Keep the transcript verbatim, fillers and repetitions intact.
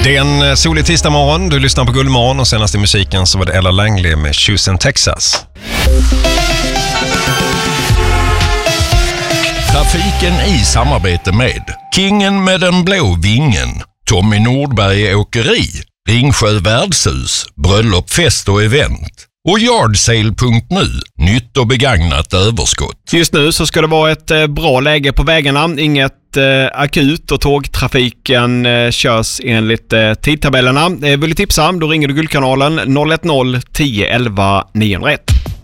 Det är en solig tisdag morgon. Du lyssnar på Guldmorgon och senast i musiken så var det Ella Langley med Houston, Texas. Trafiken i samarbete med Kingen med den blå vingen, Tommy Nordberg Åkeri, Ringsjö Värdshus, Bröllop, fest och event och Yardsale punkt nu, nytt och begagnat överskott. Just nu så ska det vara ett eh, bra läge på vägarna, inget eh, akut och tågtrafiken eh, körs enligt eh, tidtabellerna. Eh, vill du tipsa, då ringer du Guldkanalen noll ett noll tio elva niohundraett.